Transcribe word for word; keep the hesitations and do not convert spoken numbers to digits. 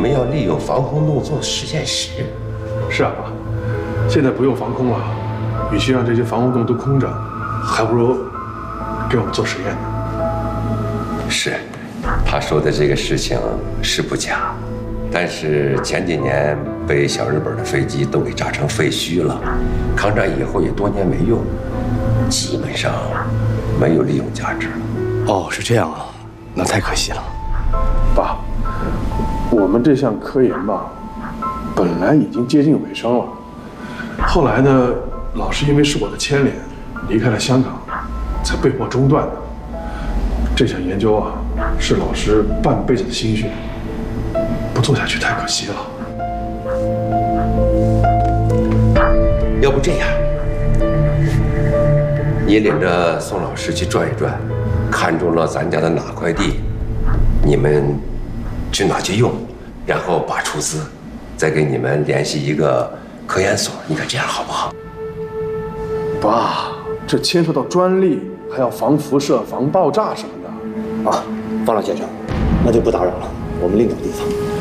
们要利用防空洞做实验室。 是啊，爸，现在不用防空了，与其让这些防空洞都空着，还不如给我们做实验呢。 是，他说的这个事情是不假，但是前几年被小日本的飞机都给炸成废墟了，抗战以后也多年没用，基本上没有利用价值了。 哦，是这样啊，那太可惜了。 爸，我们这项科研吧，本来已经接近尾声了，后来呢，老师因为是我的牵连，离开了香港，才被迫中断的。这项研究啊，是老师半辈子的心血，不做下去太可惜了。 要不这样，你领着宋老师去转一转，看中了咱家的哪块地，你们去哪去用，然后把出资，再给你们联系一个科研所，你看这样好不好？ 爸，这牵涉到专利，还要防辐射、防爆炸什么的。 啊，方老先生，那就不打扰了，我们另找地方。